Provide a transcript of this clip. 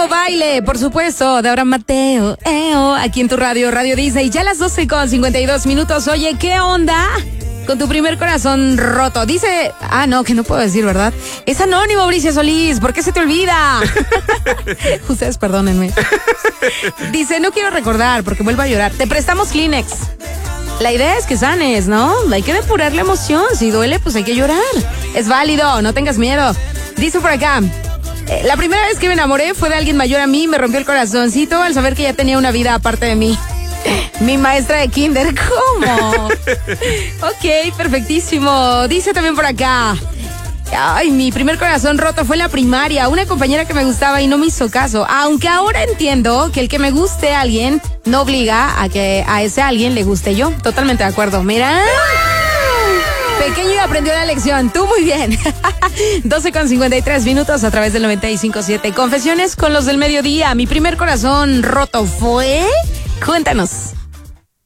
Último baile, por supuesto, de Abraham Mateo, aquí en tu Radio Disney. Ya a las 12:52. Oye, ¿qué onda con tu primer corazón roto? Dice, no, que no puedo decir, ¿verdad? Es anónimo, Mauricio Solís, ¿por qué se te olvida? Ustedes perdónenme. Dice, no quiero recordar porque vuelvo a llorar. Te prestamos Kleenex. La idea es que sanes, ¿no? Hay que depurar la emoción. Si duele, pues hay que llorar. Es válido, no tengas miedo. Dice por acá, la primera vez que me enamoré fue de alguien mayor a mí, me rompió el corazoncito al saber que ya tenía una vida aparte de mí. Mi maestra de kinder, ¿cómo? Ok, perfectísimo. Dice también por acá, mi primer corazón roto fue en la primaria. Una compañera que me gustaba y no me hizo caso. Aunque ahora entiendo que el que me guste a alguien no obliga a que a ese alguien le guste yo. Totalmente de acuerdo. Mira. Pequeño y aprendió la lección. Tú muy bien. 12:53 a través del 95.7. Confesiones con los del mediodía. Mi primer corazón roto fue... Cuéntanos.